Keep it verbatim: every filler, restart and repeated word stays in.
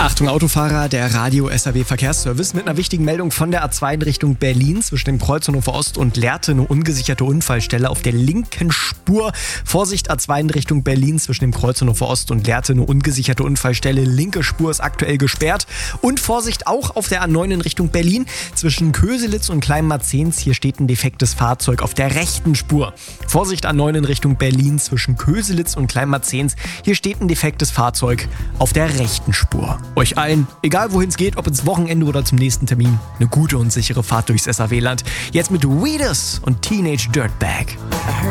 Achtung Autofahrer, der Radio-S R W-Verkehrsservice mit einer wichtigen Meldung von der A zwei in Richtung Berlin zwischen dem Kreuz Hannover Ost und Lehrte. Eine ungesicherte Unfallstelle auf der linken Spur. Vorsicht, A zwei in Richtung Berlin zwischen dem Kreuz Hannover Ost und Lehrte. Eine ungesicherte Unfallstelle. Linke Spur ist aktuell gesperrt. Und Vorsicht auch auf der A neun in Richtung Berlin zwischen Köselitz und Kleinmarzens. Hier steht ein defektes Fahrzeug auf der rechten Spur. Vorsicht, A neun in Richtung Berlin zwischen Köselitz und Kleinmarzens. Hier steht ein defektes Fahrzeug auf der rechten Spur. Euch allen, egal wohin es geht, ob ins Wochenende oder zum nächsten Termin, eine gute und sichere Fahrt durchs S R W-Land. Jetzt mit Weeders und Teenage Dirtbag.